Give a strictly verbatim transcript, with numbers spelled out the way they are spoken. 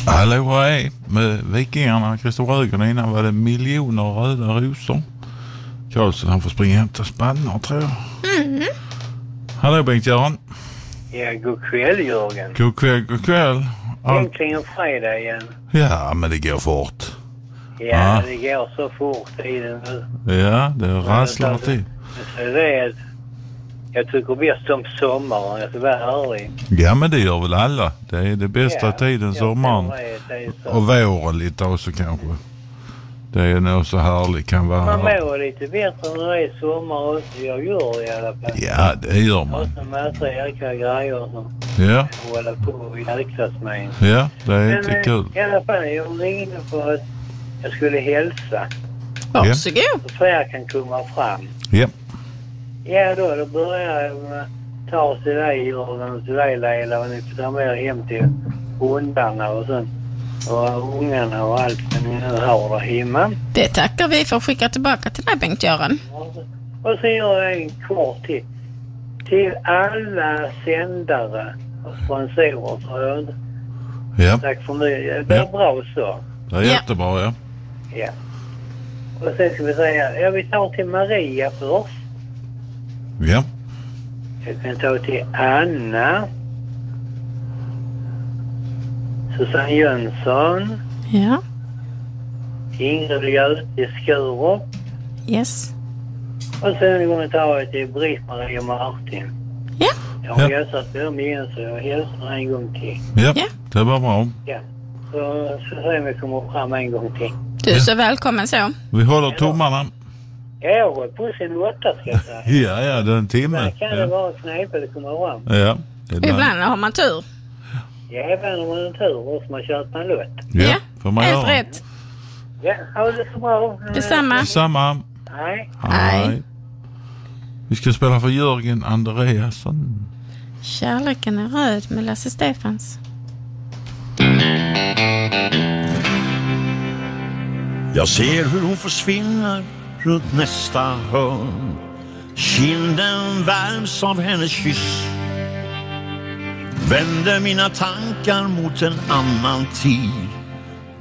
Hallå, hej. Med Vikingarna, Christer Rögren, innan var det miljoner röda rosor. Karlsson, han får springa hem till spannar, tror jag. Mm. Hallå, Bengt-Göran. Ja, god kväll, Jörgen. God kväll, god kväll. Äntligen fredag igen. Ja, men det går fort. Ja, Ja. det går så fort tiden nu. Ja, det rasslar till. Så det är, jag tycker bäst om sommaren, jag ska vara ärlig. Ja, men det gör väl alla. Det är det bästa Ja, tiden, ja, sommaren. det är, det är så. Och våren lite också kanske. Det är nog så härligt kan vara. Man mår lite bättre när det är sommar också. Jag gör det i alla fall. Ja, det gör man. Och så massa jäkla grejer som Ja, håller på i jäklas med. ja, det är Men inte eh, kul. i alla fall, jag ringde för att jag skulle hälsa. Varsågod. Så fler kan komma fram. Ja, Ja då, då börjar jag med ta oss till dig, Jörgen, och till dig, Leila, och ni får ta med er hem till hundarna och sånt. Och ungarna och allt som ni nu har där hemma. Det tackar vi för att skicka tillbaka till dig, Bengt-Göran. Och så gör jag en kort till. Till alla sändare och sponsorer, tror jag. ja. Tack för mig. Det är Ja. bra så. Det är jättebra, ja. Ja. Och sen ska vi säga, jag vill ta till Maria först. Ja, Jag kan ta till Anna. Susanne Jönsson. Ja, Ingrid Göte i Skurup. yes. Och sen kommer jag ta till Britt-Marie och Martin. Ja, Jag har Ja. hälsat dem igen, så jag hälsar en gång till. ja, Ja. det var bra. Ja. Så så ser vi kommer fram en gång till. du är så välkommen så. Vi håller tummarna. Ja, jag har på sin åtta, ska jag säga. Ja, ja, det är en timme. Där kan det Ja, vara knepigt att komma fram. ja. Ibland. Ibland har man tur. Ja, även om man har en tur och man kört en lott. Ja, får man helt göra. rätt. Ja, ha det så bra. Detsamma. Samma. Nej. Hej. Vi ska spela för Jörgen Andreasson. Kärleken är röd med Lasse Stefans. Jag ser hur hon försvinner runt nästa hörn. Kinden värms av hennes kyss. Vänder mina tankar mot en annan tid.